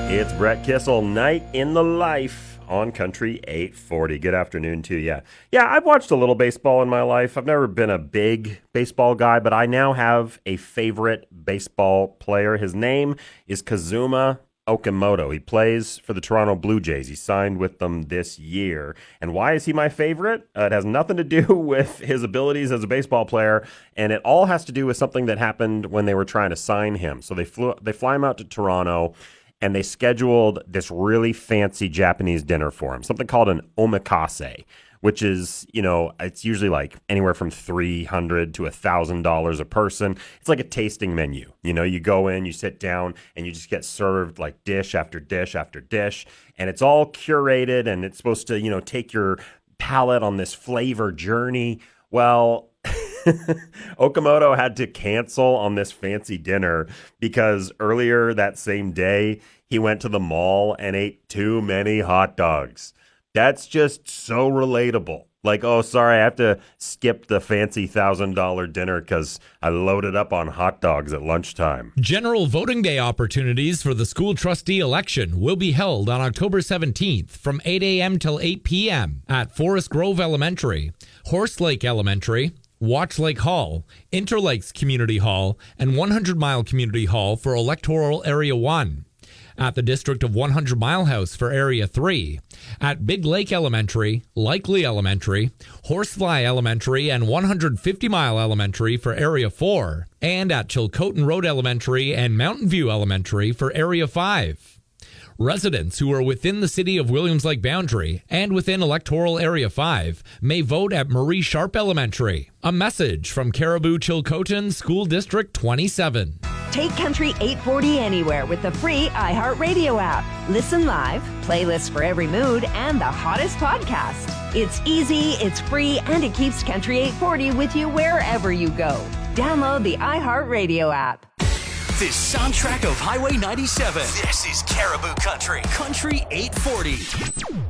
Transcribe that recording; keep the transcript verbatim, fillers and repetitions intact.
It's Brett Kissel, Night in the Life on Country eight forty. Good afternoon to you. Yeah, I've watched a little baseball in my life. I've never been a big baseball guy, but I now have a favorite baseball player. His name is Kazuma Okamoto. He plays for the Toronto Blue Jays. He signed with them this year. And why is he my favorite? Uh, it has nothing to do with his abilities as a baseball player, and it all has to do with something that happened when they were trying to sign him. So they flew, they fly him out to Toronto, and they scheduled this really fancy Japanese dinner for him, something called an omakase, which is, you know, it's usually like anywhere from three hundred dollars to one thousand dollars a person. It's like a tasting menu. You know, you go in, you sit down, and you just get served like dish after dish after dish, and it's all curated, and it's supposed to, you know, take your palate on this flavor journey. Well, Okamoto had to cancel on this fancy dinner because earlier that same day, he went to the mall and ate too many hot dogs. That's just so relatable. Like, oh, sorry, I have to skip the fancy one thousand dollars dinner because I loaded up on hot dogs at lunchtime. General voting day opportunities for the school trustee election will be held on October seventeenth from eight a.m. till eight p.m. at Forest Grove Elementary, Horse Lake Elementary, Watch Lake Hall, Interlakes Community Hall, and one hundred mile Community Hall for Electoral Area one. At the District of one hundred mile House for Area three, at Big Lake Elementary, Likely Elementary, Horsefly Elementary, and one hundred fifty mile Elementary for Area four, and at Chilcotin Road Elementary and Mountain View Elementary for Area five. Residents who are within the City of Williams Lake boundary and within Electoral Area five may vote at Marie Sharp Elementary. A message from Caribou Chilcotin School District twenty-seven. Take Country eight forty anywhere with the free iHeartRadio app. Listen live, playlists for every mood, and the hottest podcast. It's easy, it's free, and it keeps Country eight forty with you wherever you go. Download the iHeartRadio app. The soundtrack of Highway ninety-seven. This is Caribou Country. Country eight forty.